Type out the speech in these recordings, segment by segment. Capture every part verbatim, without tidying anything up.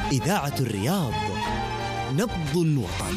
إذاعة الرياض، نبض الوطن.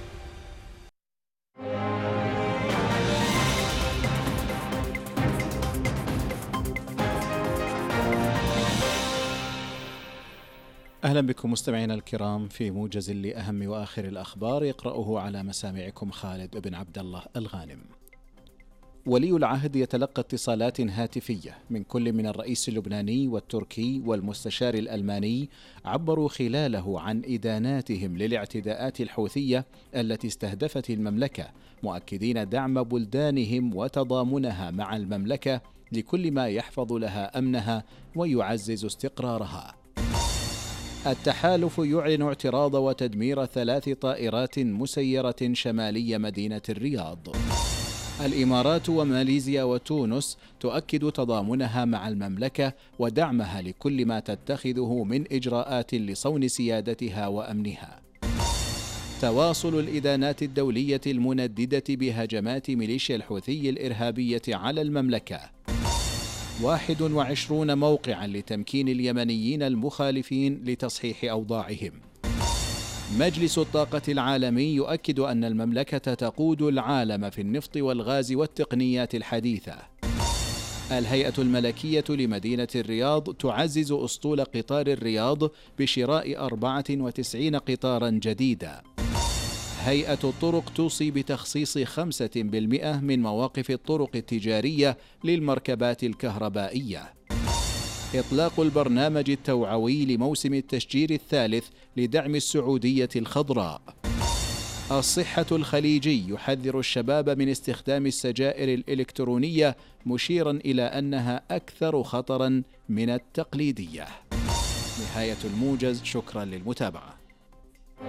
أهلا بكم مستمعينا الكرام في موجز لأهم وآخر الأخبار، يقرأه على مسامعكم خالد بن عبد الله الغانم. ولي العهد يتلقى اتصالات هاتفية من كل من الرئيس اللبناني والتركي والمستشار الألماني، عبروا خلاله عن إداناتهم للاعتداءات الحوثية التي استهدفت المملكة، مؤكدين دعم بلدانهم وتضامنها مع المملكة لكل ما يحفظ لها أمنها ويعزز استقرارها. التحالف يعلن اعتراض وتدمير ثلاث طائرات مسيرة شمالي مدينة الرياض. الإمارات وماليزيا وتونس تؤكد تضامنها مع المملكة ودعمها لكل ما تتخذه من إجراءات لصون سيادتها وأمنها. تواصل الإدانات الدولية المنددة بهجمات ميليشيا الحوثي الإرهابية على المملكة. واحد وعشرون موقعا لتمكين اليمنيين المخالفين لتصحيح أوضاعهم. مجلس الطاقة العالمي يؤكد أن المملكة تقود العالم في النفط والغاز والتقنيات الحديثة. الهيئة الملكية لمدينة الرياض تعزز أسطول قطار الرياض بشراء أربعة وتسعين قطارا جديدا. هيئة الطرق توصي بتخصيص خمسة بالمئة من مواقف الطرق التجارية للمركبات الكهربائية. إطلاق البرنامج التوعوي لموسم التشجير الثالث لدعم السعودية الخضراء. الصحة الخليجي يحذر الشباب من استخدام السجائر الإلكترونية، مشيرا إلى أنها أكثر خطرا من التقليدية. نهاية الموجز، شكرا للمتابعة.